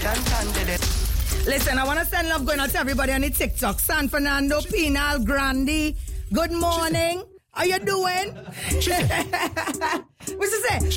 Listen, I want to send love going out to everybody on the TikTok. San Fernando, Penal, Grandi. Good morning. How you doing? What's she say?